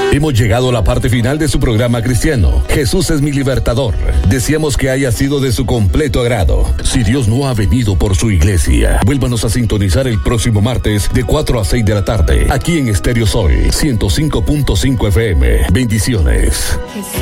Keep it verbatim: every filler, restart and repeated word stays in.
Hemos llegado a la parte final de su programa cristiano. Jesús es mi libertador. Deseamos que haya sido de su completo agrado. Si Dios no ha venido por su iglesia, vuélvanos a sintonizar el próximo martes de cuatro a seis de la tarde, aquí en Estéreo Sol ciento cinco punto cinco F M. Bendiciones. Jesús